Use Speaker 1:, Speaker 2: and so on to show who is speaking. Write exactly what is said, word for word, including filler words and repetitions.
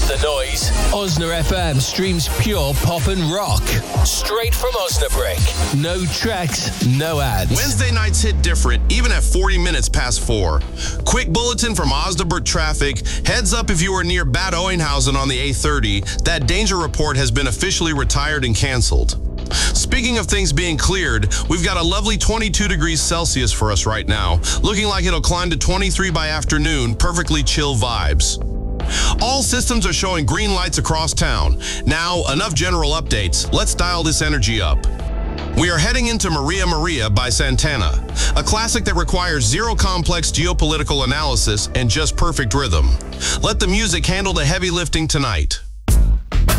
Speaker 1: Skip the noise. Osna F M streams pure pop and rock. Straight from Osnabrück. No tracks, no ads.
Speaker 2: Wednesday nights hit different, even at forty minutes past four. Quick bulletin from Osnabrück traffic. Heads up if you are near Bad Oeynhausen on the A thirty. That danger report has been officially retired and canceled. Speaking of things being cleared, we've got a lovely twenty-two degrees Celsius for us right now, looking like it'll climb to twenty-three by afternoon, perfectly chill vibes. All systems are showing green lights across town. Now, enough general updates, let's dial this energy up. We are heading into Maria Maria by Santana, a classic that requires zero complex geopolitical analysis and just perfect rhythm. Let the music handle the heavy lifting tonight.